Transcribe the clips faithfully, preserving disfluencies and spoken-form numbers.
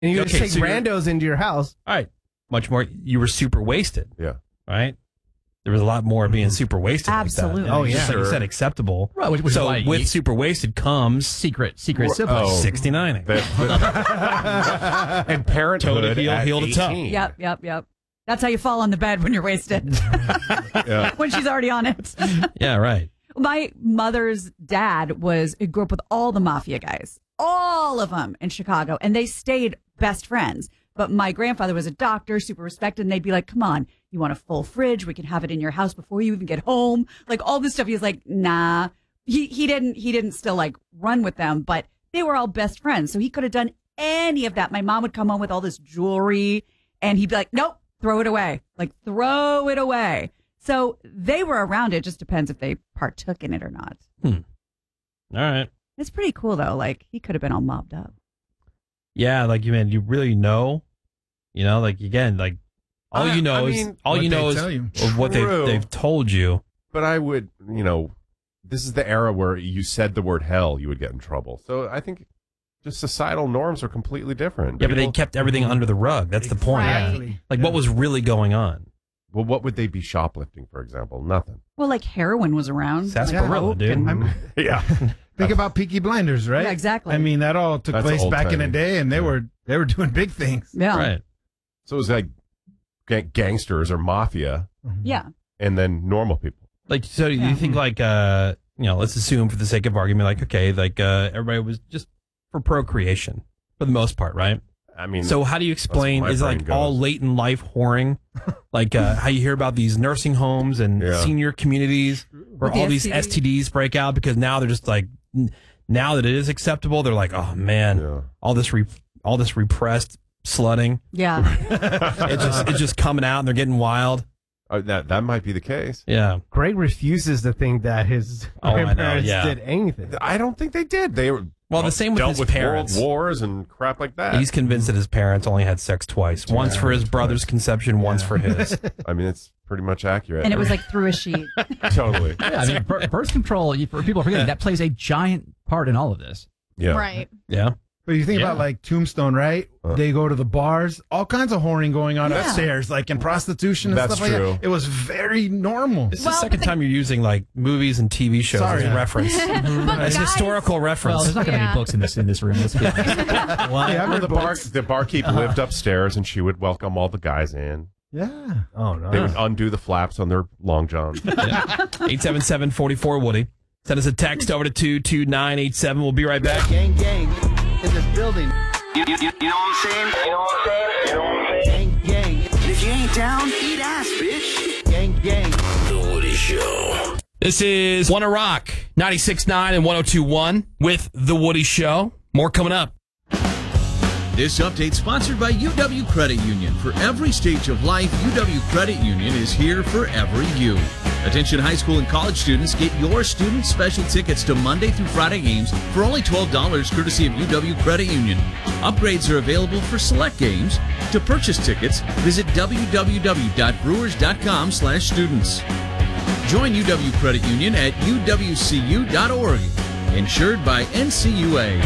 And you Okay, just take so you're- randos into your house. All right. Much more. You were super wasted. Yeah. Right? There was a lot more being super wasted. Absolutely. Like that. Oh, Just yeah. like you Sure. said, acceptable. Right, which- which is so why with you- super wasted comes Secret, secret Ro- sibling. oh. sixty-nine. That- that- and parenthood Toe to heel, at heel to toe. eighteen. Yep, yep, yep. That's how you fall on the bed when you're wasted. Yeah. When she's already on it. Yeah, right. My mother's dad was he grew up with all the mafia guys, all of them in Chicago, and they stayed best friends. But my grandfather was a doctor, super respected, and they'd be like, come on, you want a full fridge? We can have it in your house before you even get home. Like all this stuff. He's like, nah. He he didn't he didn't still like run with them, but they were all best friends. So he could have done any of that. My mom would come home with all this jewelry and he'd be like, nope, throw it away. Like throw it away. So they were around. It just depends if they partook in it or not. Hmm. All right. It's pretty cool though. Like he could have been all mobbed up. Yeah, like you mean you really know, you know, like again, like all I- you know I is mean, all what you they know is tell you. of what they've True. they've told you. But I would, you know, this is the era where you said the word hell, you would get in trouble. So I think just societal norms are completely different. Yeah, but they People- kept everything under the rug. That's the point. Right. Like what was really going on? Well, what would they be shoplifting, for example? Nothing. Well, like heroin was around. Sarsaparilla, Coke dude. and- I'm- Yeah. Think about Peaky Blinders, right? Yeah, exactly. I mean, that all took That's place back in the old-timey. day, and they Yeah. were they were doing big things. Yeah. Right. So it was like ga- gangsters or mafia Yeah. and then normal people. Like so Yeah. you think like uh you know, let's assume for the sake of argument, like okay, like uh everybody was just for procreation for the most part, right? I mean, So how do you explain my is it like brain goes. all late in life whoring? Like uh, how you hear about these nursing homes and Yeah. senior communities where With the all these S S T T Ds. Ds break out because now they're just like n- now that it is acceptable, they're like, oh man, Yeah. all this re- all this repressed slutting, Yeah. it's just it's just coming out and they're getting wild. Uh, that that might be the case. Yeah. Greg refuses to think that his Oh, I know, grandparents yeah. did anything. I don't think they did. They were Well, the same with dealt his with parents. world wars and crap like that. He's convinced that his parents only had sex twice. Once for his brother's conception, once for his. I mean, it's pretty much accurate. And it was like through a sheet. totally. Yeah, I mean, bir- birth control, you- for people forgetting, that plays a giant part in all of this. Yeah. Right. Yeah. But you think Yeah. about like Tombstone, right? Uh. They go to the bars, all kinds of whoring going on Yeah. upstairs, like in prostitution and That's stuff like true. that. It was very normal. This is Well, the second but the- time you're using like movies and T V shows Sorry. as a reference. But As guys- historical Well, reference. there's not going to Yeah. be books in this in this room. Let's be honest. Yeah, I've Well, read the bar, books. the barkeep lived upstairs, and she would welcome all the guys in. Yeah. Oh no! They would undo the flaps on their long johns. eight seven seven, four four, Woody. Send us a text over to two two nine eight seven. We'll be right back. Gang, gang, in this building. You, you, you, you know what I'm saying? You know what I'm saying? You know what I'm saying? Gang, gang, If you ain't down, eat ass, bitch. gang, gang. The Woody Show. This is Wanna Rock ninety-six point nine and one oh two point one with The Woody Show. More coming up. This update sponsored by U W Credit Union. For every stage of life, U W Credit Union is here for every you. Attention high school and college students, get your student special tickets to Monday through Friday games for only twelve dollars courtesy of U W Credit Union. Upgrades are available for select games. To purchase tickets, visit w w w dot brewers dot com slash students. Join U W Credit Union at u w c u dot org. Insured by N C U A.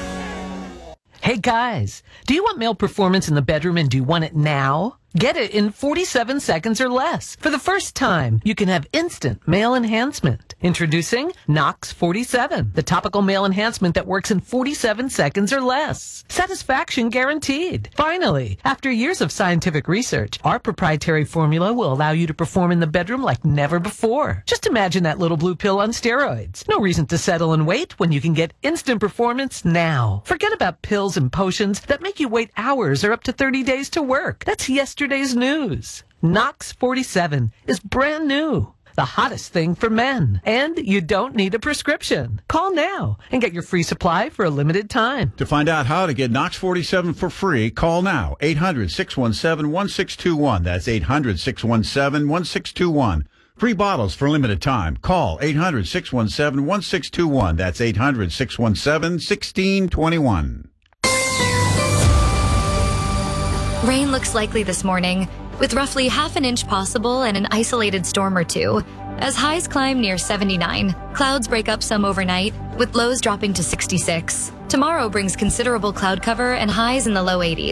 Hey guys, do you want male performance in the bedroom and do you want it now? Get it in forty-seven seconds or less. For the first time, you can have instant male enhancement. Introducing Nox forty-seven, the topical male enhancement that works in forty-seven seconds or less. Satisfaction guaranteed. Finally, after years of scientific research, our proprietary formula will allow you to perform in the bedroom like never before. Just imagine that little blue pill on steroids. No reason to settle and wait when you can get instant performance now. Forget about pills and potions that make you wait hours or up to thirty days to work. That's yesterday's news. Nox forty-seven is brand new. The hottest thing for men. And you don't need a prescription. Call now and get your free supply for a limited time. To find out how to get Nox forty-seven for free, call now. eight hundred, six one seven, one six two one. That's eight hundred, six one seven, one six two one. Free bottles for limited time. Call eight hundred, six one seven, one six two one. That's eight hundred, six one seven, one six two one. Rain looks likely this morning, with roughly half an inch possible and an isolated storm or two, as highs climb near seventy-nine. Clouds break up some overnight, with lows dropping to sixty-six. Tomorrow brings considerable cloud cover and highs in the low eighties.